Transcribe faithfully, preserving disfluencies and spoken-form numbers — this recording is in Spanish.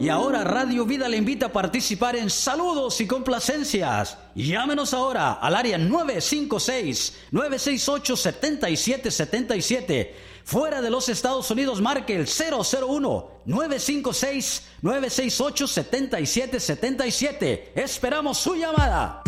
Y ahora Radio Vida le invita a participar en saludos y complacencias. Llámenos ahora al área nueve cinco seis, nueve seis ocho, siete siete siete siete. Fuera de los Estados Unidos, marque el cero cero uno, nueve cinco seis, nueve seis ocho, siete siete siete siete. Esperamos su llamada.